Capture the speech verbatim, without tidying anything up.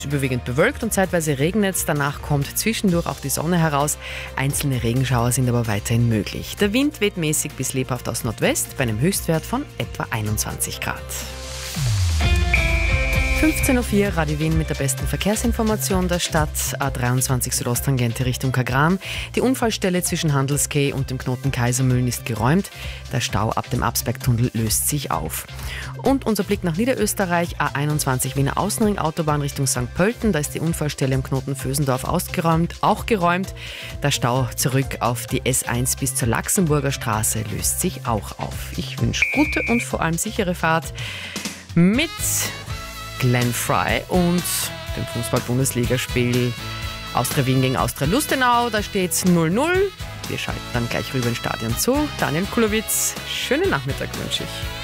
Überwiegend bewölkt und zeitweise regnet es. Danach kommt zwischendurch auch die Sonne heraus. Einzelne Regenschauer sind aber weiterhin möglich. Der Wind weht mäßig bis lebhaft aus Nordwest bei einem Höchstwert von etwa einundzwanzig Grad. fünfzehn Uhr vier, Radio Wien mit der besten Verkehrsinformation der Stadt. A dreiundzwanzig Südosttangente Richtung Kagran. Die Unfallstelle zwischen Handelsquai und dem Knoten Kaisermühlen ist geräumt. Der Stau ab dem Absbergtunnel löst sich auf. Und unser Blick nach Niederösterreich. A einundzwanzig Wiener Außenring Autobahn Richtung Sankt Pölten. Da ist die Unfallstelle im Knoten Vösendorf ausgeräumt, auch geräumt. Der Stau zurück auf die S eins bis zur Laxenburger Straße löst sich auch auf. Ich wünsche gute und vor allem sichere Fahrt mit Glenn Fry und dem Fußball-Bundesligaspiel Austria Wien gegen Austria Lustenau. Da steht es null null. Wir schalten dann gleich rüber ins Stadion zu. Daniel Kulowitz, schönen Nachmittag wünsche ich.